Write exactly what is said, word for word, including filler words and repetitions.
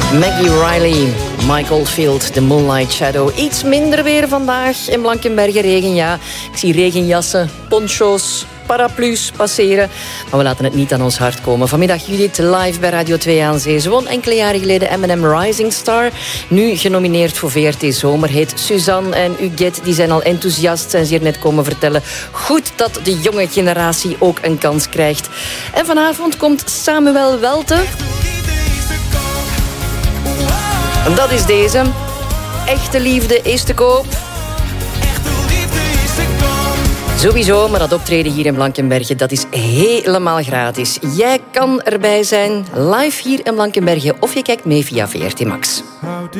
Maggie Riley, Michael Field, The Moonlight Shadow. Iets minder weer vandaag in Blankenberge, regen, ja. Ik zie regenjassen, poncho's, paraplu's passeren. Maar we laten het niet aan ons hart komen. Vanmiddag Judith live bij Radio twee aan Zee. Ze won enkele jaren geleden M en M Rising Star. Nu genomineerd voor V R T Zomerhit. Suzanne en Huguette die zijn al enthousiast, zijn ze hier net komen vertellen. Goed dat de jonge generatie ook een kans krijgt. En vanavond komt Samuel Welte. En dat is deze. Echte liefde is te koop. Sowieso, maar dat optreden hier in Blankenberge, dat is helemaal gratis. Jij kan erbij zijn, live hier in Blankenberge, of je kijkt mee via V R T Max.